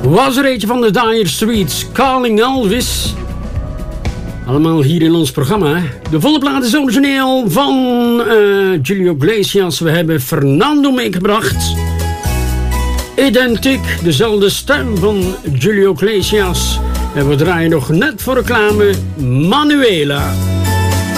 Was er eentje van de Dire Straits, Calling Elvis. Allemaal hier in ons programma. De volle plaat is origineel van Julio Iglesias. We hebben Fernando meegebracht. Identiek, dezelfde stem van Julio Iglesias. En we draaien nog net voor reclame Manuela.